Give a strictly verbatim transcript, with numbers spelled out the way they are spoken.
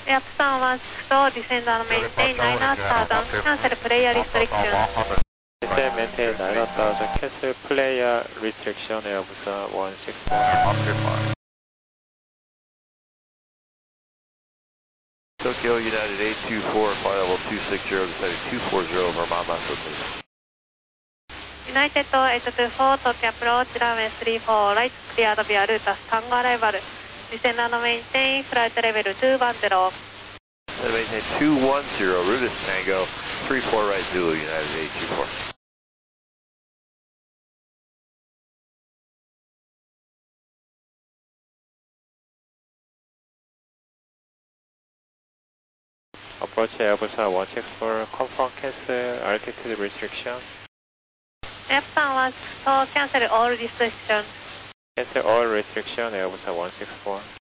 Epson one six four, descend and maintain nine thousand, cancel player restriction. Descend maintain nine thousand, cancel player restriction, Airbus one six four. Tokyo United eight two four, flight level two six zero, descending two four zero, Vermont Master, please. United eight two four, Tokyo approach, runway three four, right, cleared via route, Tango arrival. Descend and maintain, flight level two one zero. Descend maintain two one zero, route is Tango, three four right Zulu, United eight two four. Approach Airbus one six four, confirm cancel altitude restriction. Epson one six four, cancel all restrictions. Cancel all restriction, Airbus one six four.